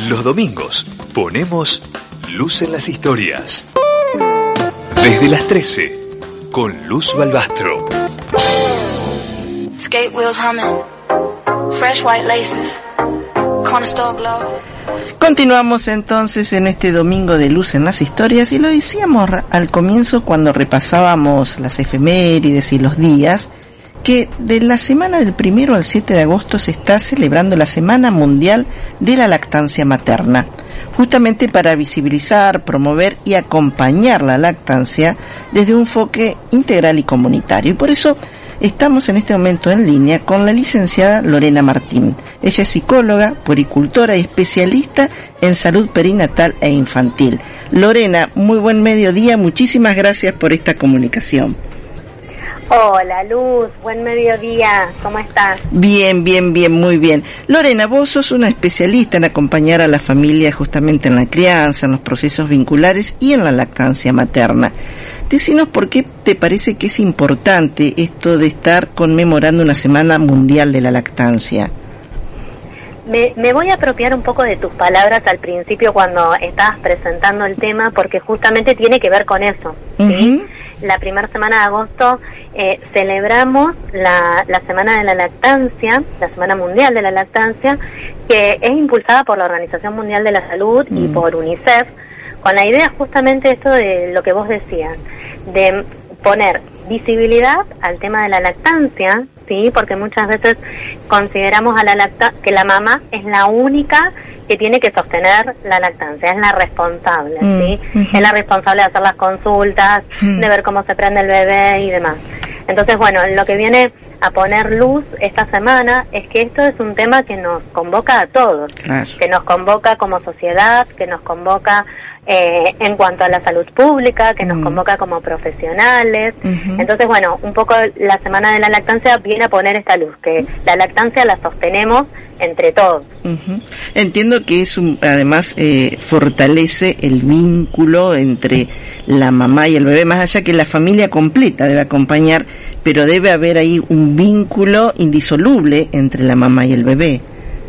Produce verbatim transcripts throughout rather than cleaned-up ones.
Los domingos ponemos luz en las historias. Desde las trece, con Luz Balbastro. Skate wheels humming, fresh white laces, corner store glow. Continuamos entonces en este domingo de luz en las historias, y lo decíamos al comienzo cuando repasábamos las efemérides y los días, que de la semana del primero al siete de agosto se está celebrando la Semana Mundial de la Lactancia Materna, justamente para visibilizar, promover y acompañar la lactancia desde un enfoque integral y comunitario. Y por eso estamos en este momento en línea con la licenciada Lorena Martín. Ella es psicóloga, puericultora y especialista en salud perinatal e infantil. Lorena, muy buen mediodía, muchísimas gracias por esta comunicación. Hola Luz, buen mediodía, ¿cómo estás? Bien, bien, bien, muy bien. Lorena, vos sos una especialista en acompañar a la familia justamente en la crianza, en los procesos vinculares y en la lactancia materna. Decinos por qué te parece que es importante esto de estar conmemorando una Semana Mundial de la Lactancia. Me, me voy a apropiar un poco de tus palabras al principio cuando estabas presentando el tema, porque justamente tiene que ver con eso, ¿sí? Uh-huh. La primera semana de agosto eh, celebramos la, la Semana de la Lactancia, la Semana Mundial de la Lactancia, que es impulsada por la Organización Mundial de la Salud mm. y por UNICEF, con la idea justamente esto de lo que vos decías, de poner visibilidad al tema de la lactancia, sí, porque muchas veces consideramos a la lacta que la mamá es la única que tiene que sostener la lactancia, es la responsable, mm, ¿sí? Uh-huh. Es la responsable de hacer las consultas, mm. de ver cómo se prende el bebé y demás. Entonces, bueno, lo que viene a poner luz esta semana es que esto es un tema que nos convoca a todos, claro. que nos convoca como sociedad, que nos convoca eh, en cuanto a la salud pública, que nos mm. convoca como profesionales. Uh-huh. Entonces, bueno, un poco la Semana de la Lactancia viene a poner esta luz, que la lactancia la sostenemos entre todos. Uh-huh. Entiendo que es un, además eh, fortalece el vínculo entre la mamá y el bebé, más allá que la familia completa debe acompañar, pero debe haber ahí un vínculo indisoluble entre la mamá y el bebé.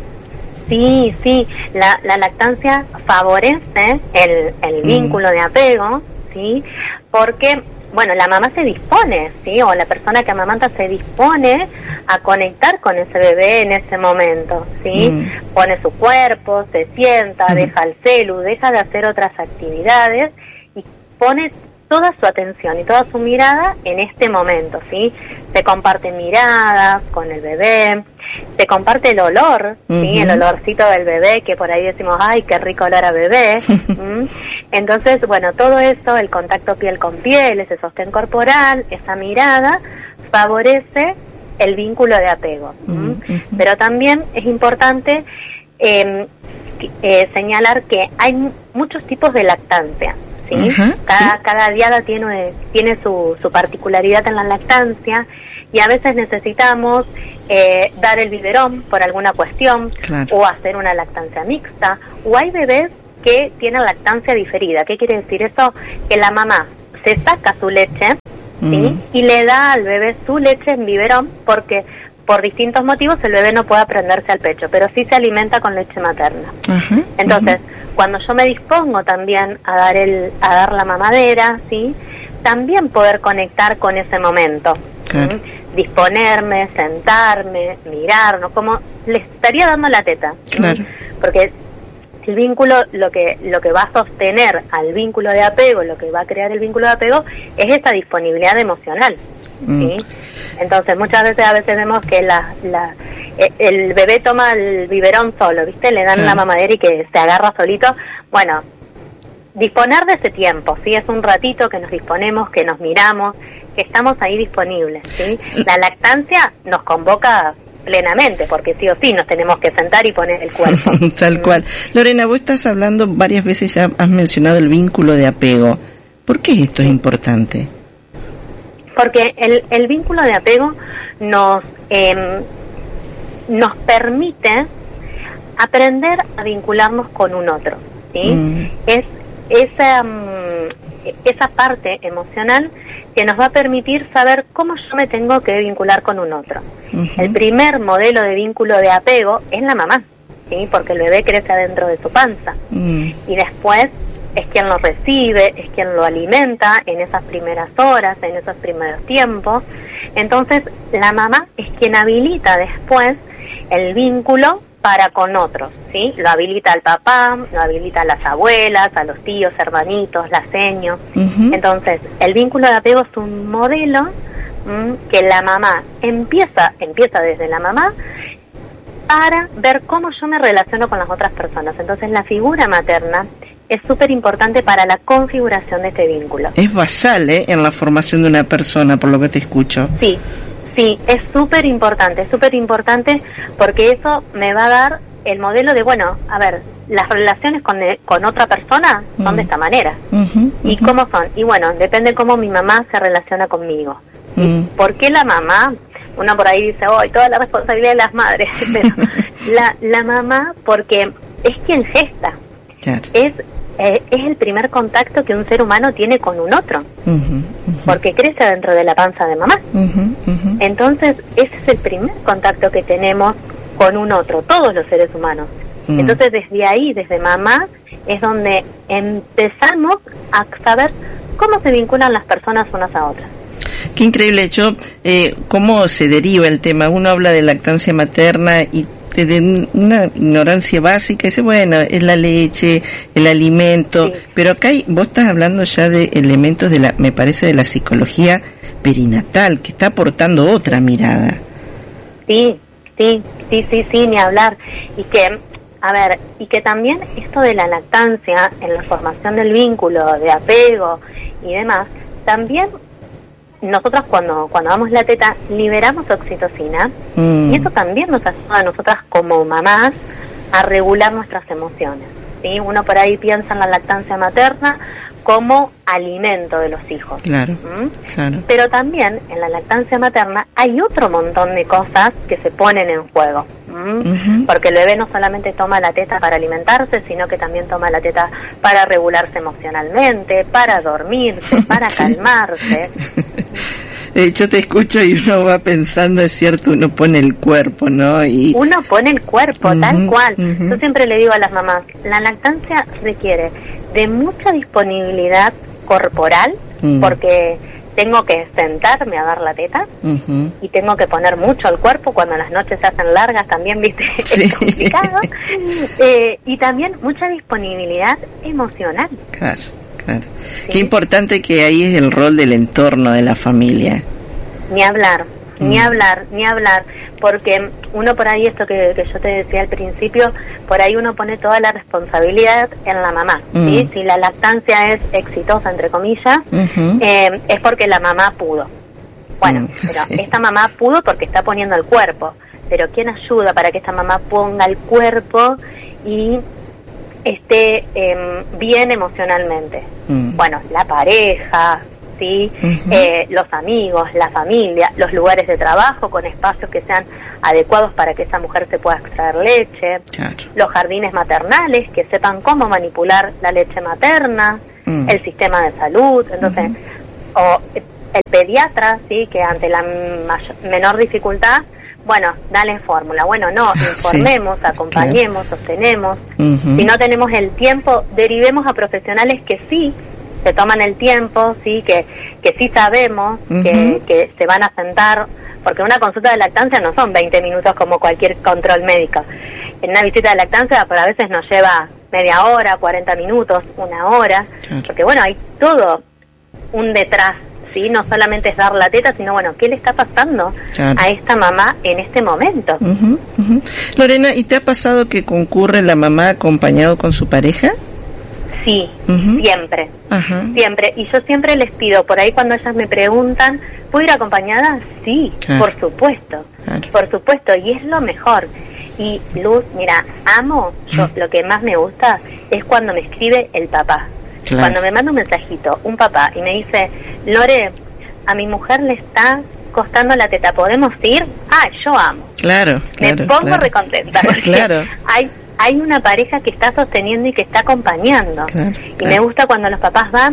Sí, sí, la, la lactancia favorece el, el vínculo mm. de apego, ¿sí? Porque, bueno, la mamá se dispone, ¿sí? O la persona que amamanta se dispone a conectar con ese bebé en ese momento, ¿sí? Mm. Pone su cuerpo, se sienta, mm. deja el celu, deja de hacer otras actividades y pone toda su atención y toda su mirada en este momento, ¿sí? Se comparten miradas con el bebé, se comparte el olor, uh-huh. ¿sí? El olorcito del bebé, que por ahí decimos, ay, qué rico olor a bebé. ¿Mm? Entonces, bueno, todo eso, el contacto piel con piel, ese sostén corporal, esa mirada, favorece el vínculo de apego. ¿Mm? Uh-huh. Pero también es importante eh, eh, señalar que hay m- muchos tipos de lactancia. ¿sí? Uh-huh, cada, ¿sí? cada diada tiene, tiene su, su particularidad en la lactancia, y a veces necesitamos eh, dar el biberón por alguna cuestión, claro. o hacer una lactancia mixta, o hay bebés que tienen lactancia diferida. ¿Qué quiere decir eso? Que la mamá se saca su leche, uh-huh. ¿sí? y le da al bebé su leche en biberón, porque por distintos motivos el bebé no puede prenderse al pecho, pero sí se alimenta con leche materna. Uh-huh. Entonces, uh-huh. cuando yo me dispongo también a dar el a dar la mamadera, ¿sí? también poder conectar con ese momento. Claro. ¿sí? Disponerme, sentarme, mirarnos, como le estaría dando la teta. Claro. ¿sí? Porque el vínculo, lo que lo que va a sostener al vínculo de apego, lo que va a crear el vínculo de apego, es esa disponibilidad emocional. Mm. ¿sí? Entonces, muchas veces a veces vemos que la, la el bebé toma el biberón solo, ¿viste? Le dan claro. la mamadera y que se agarra solito. Bueno, disponer de ese tiempo, ¿sí? Es un ratito que nos disponemos, que nos miramos, que estamos ahí disponibles, ¿sí? La lactancia nos convoca plenamente, porque sí o sí nos tenemos que sentar y poner el cuerpo. Tal cual. Lorena, vos estás hablando varias veces, ya has mencionado el vínculo de apego. ¿Por qué esto es importante? Porque el, el vínculo de apego nos eh, nos permite aprender a vincularnos con un otro, ¿sí? Mm. Es esa um, esa parte emocional que nos va a permitir saber cómo yo me tengo que vincular con un otro. Uh-huh. El primer modelo de vínculo de apego es la mamá, ¿sí? Porque el bebé crece adentro de su panza. Mm. Y después es quien lo recibe, es quien lo alimenta en esas primeras horas, en esos primeros tiempos. Entonces, la mamá es quien habilita después el vínculo para con otros, ¿sí? Lo habilita al papá, lo habilita a las abuelas, a los tíos, hermanitos, la seño. Uh-huh. Entonces, el vínculo de apego es un modelo mmm, que la mamá empieza, empieza desde la mamá para ver cómo yo me relaciono con las otras personas. Entonces, la figura materna es súper importante para la configuración de este vínculo. Es basal, ¿eh? En la formación de una persona, por lo que te escucho. Sí. Sí, es súper importante, es súper importante porque eso me va a dar el modelo de, bueno, a ver, las relaciones con, de, con otra persona son uh-huh. de esta manera. Uh-huh, uh-huh. ¿Y cómo son? Y bueno, depende cómo mi mamá se relaciona conmigo. Uh-huh. ¿Y por qué la mamá? Uno por ahí dice, oh, toda la responsabilidad de las madres. Pero la, la mamá, porque es quien gesta. Claro. Es Eh, es el primer contacto que un ser humano tiene con un otro, uh-huh, uh-huh. porque crece dentro de la panza de mamá. Uh-huh, uh-huh. Entonces, ese es el primer contacto que tenemos con un otro, todos los seres humanos. Uh-huh. Entonces, desde ahí, desde mamá, es donde empezamos a saber cómo se vinculan las personas unas a otras. Qué increíble, yo, eh, cómo se deriva el tema. Uno habla de lactancia materna y de una ignorancia básica, dice, bueno, es la leche, el alimento, sí. Pero acá hay, vos estás hablando ya de elementos de la, me parece, de la psicología perinatal, que está aportando otra mirada. Sí, sí, sí, sí, sí, ni hablar. Y que, a ver, y que también esto de la lactancia, en la formación del vínculo, de apego y demás, también nosotros cuando cuando damos la teta liberamos oxitocina mm. y eso también nos ayuda a nosotras como mamás a regular nuestras emociones, ¿sí? Uno por ahí piensa en la lactancia materna como alimento de los hijos. Claro, ¿Mm? claro. Pero también en la lactancia materna hay otro montón de cosas que se ponen en juego. ¿Mm? Uh-huh. Porque el bebé no solamente toma la teta para alimentarse, sino que también toma la teta para regularse emocionalmente, para dormirse, para sí. calmarse. Eh, yo te escucho y uno va pensando, es cierto, uno pone el cuerpo, ¿no? Y uno pone el cuerpo, uh-huh, tal cual. Uh-huh. Yo siempre le digo a las mamás, la lactancia requiere de mucha disponibilidad corporal, uh-huh. porque tengo que sentarme a dar la teta, uh-huh. y tengo que poner mucho el cuerpo cuando las noches se hacen largas, también, viste, sí. es complicado. eh, y también mucha disponibilidad emocional. Claro. Claro. ¿Sí? Qué importante que ahí es el rol del entorno de la familia. Ni hablar, mm. ni hablar, ni hablar, porque uno por ahí, esto que, que yo te decía al principio, por ahí uno pone toda la responsabilidad en la mamá, mm. ¿sí? Si la lactancia es exitosa, entre comillas, uh-huh. eh, es porque la mamá pudo. Bueno, mm, pero sí. esta mamá pudo porque está poniendo el cuerpo, pero ¿quién ayuda para que esta mamá ponga el cuerpo y esté eh, bien emocionalmente? Mm. Bueno, la pareja, ¿sí? Uh-huh. eh, los amigos, la familia, los lugares de trabajo con espacios que sean adecuados para que esa mujer se pueda extraer leche, claro. los jardines maternales que sepan cómo manipular la leche materna, mm. el sistema de salud, entonces, uh-huh. o el pediatra, ¿sí? Que ante la mayor, menor dificultad, bueno, dale fórmula. Bueno, no, informemos, sí, acompañemos, claro. sostenemos. Uh-huh. Si no tenemos el tiempo, derivemos a profesionales que sí se toman el tiempo, sí, que que sí sabemos, uh-huh. que, que se van a sentar, porque una consulta de lactancia no son veinte minutos como cualquier control médico. En una visita de lactancia, pero a veces nos lleva media hora, cuarenta minutos, una hora, claro. porque bueno, hay todo un detrás. ¿Sí? No solamente es dar la teta, sino, bueno, ¿qué le está pasando claro. a esta mamá en este momento? Uh-huh, uh-huh. Lorena, ¿y te ha pasado que concurre la mamá acompañado con su pareja? Sí, uh-huh. siempre, uh-huh. siempre. Y yo siempre les pido, por ahí cuando ellas me preguntan, ¿puedo ir acompañada? Sí, claro. por supuesto, claro. por supuesto, y es lo mejor. Y Luz, mira, amo, yo uh-huh. lo que más me gusta es cuando me escribe el papá. Claro. Cuando me manda un mensajito, un papá, y me dice, Lore, a mi mujer le está costando la teta, ¿podemos ir? Ah, yo amo. Claro, claro. Me pongo claro. recontenta, porque claro. hay hay una pareja que está sosteniendo y que está acompañando. Claro, claro. Y me gusta cuando los papás van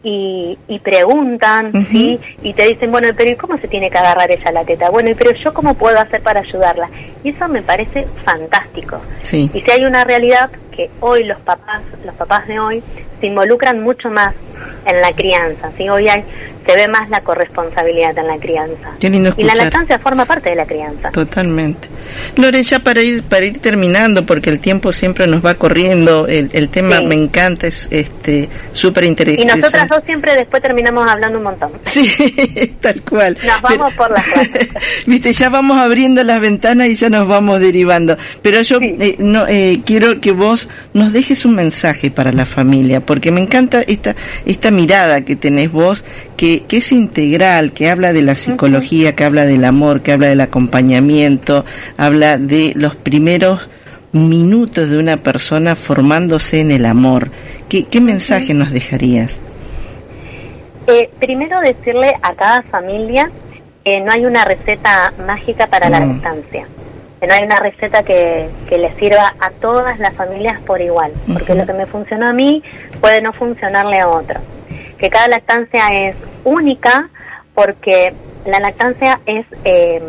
y, y preguntan, Uh-huh. ¿sí? Y te dicen, bueno, pero ¿y cómo se tiene que agarrar ella la teta? Bueno, pero ¿yo cómo puedo hacer para ayudarla? Y eso me parece fantástico. Sí. Y si hay una realidad que hoy los papás, los papás de hoy, se involucran mucho más en la crianza, ¿sí? Hoy hay, se ve más la corresponsabilidad en la crianza. Qué lindo Y la escuchar. lactancia forma parte de la crianza. Totalmente. Lore, ya para ir para ir terminando, porque el tiempo siempre nos va corriendo, el, el tema Sí. me encanta, es este súper Y interesante. nosotras dos siempre después terminamos hablando un montón. Sí, tal cual. Nos vamos por las ramas. Viste, ya vamos abriendo las ventanas y ya nos vamos derivando. Pero yo Sí. eh, no eh, quiero que vos nos dejes un mensaje para la familia, porque me encanta esta esta mirada que tenés vos, que, que es integral, que habla de la psicología, uh-huh. que habla del amor, que habla del acompañamiento, habla de los primeros minutos de una persona formándose en el amor. ¿Qué, qué mensaje uh-huh. nos dejarías? Eh, primero decirle a cada familia que no hay una receta mágica para mm. la lactancia, que no hay una receta que, que le sirva a todas las familias por igual, uh-huh. porque lo que me funcionó a mí puede no funcionarle a otro, que cada lactancia es única, porque la lactancia es eh,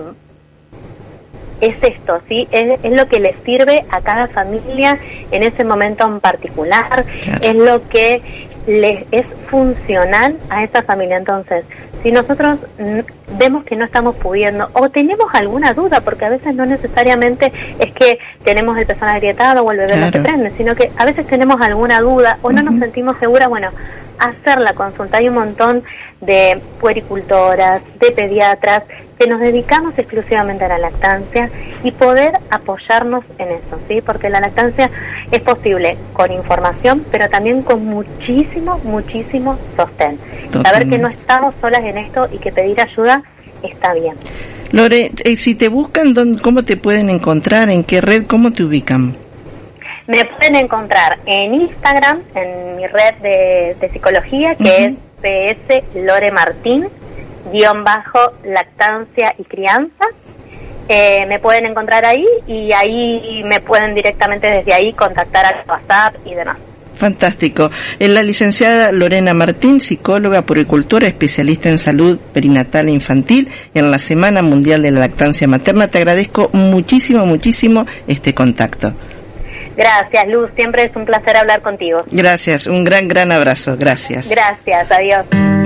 es esto, ¿sí? Es, es lo que le sirve a cada familia en ese momento en particular, claro. es lo que les es funcional a esa familia. Entonces, si nosotros n- vemos que no estamos pudiendo o tenemos alguna duda, porque a veces no necesariamente es que tenemos el pezón agrietado o el bebé claro. no se prende, sino que a veces tenemos alguna duda o uh-huh. no nos sentimos seguras, bueno, hacer la consulta. Hay un montón de puericultoras, de pediatras, que nos dedicamos exclusivamente a la lactancia y poder apoyarnos en eso, ¿sí? Porque la lactancia es posible con información, pero también con muchísimo, muchísimo sostén. Totalmente. Saber que no estamos solas en esto y que pedir ayuda está bien. Lore, eh, si te buscan, ¿cómo te pueden encontrar? ¿En qué red? ¿Cómo te ubican? Me pueden encontrar en Instagram, en mi red de, de psicología, que uh-huh. es P S Lore Martín, guión bajo lactancia y crianza. Eh, me pueden encontrar ahí y ahí me pueden directamente desde ahí contactar al WhatsApp y demás. Fantástico. Es la licenciada Lorena Martín, psicóloga, puericultora, especialista en salud perinatal e infantil en la Semana Mundial de la Lactancia Materna. Te agradezco muchísimo, muchísimo este contacto. Gracias, Luz. Siempre es un placer hablar contigo. Gracias. Un gran, gran abrazo. Gracias. Gracias. Adiós.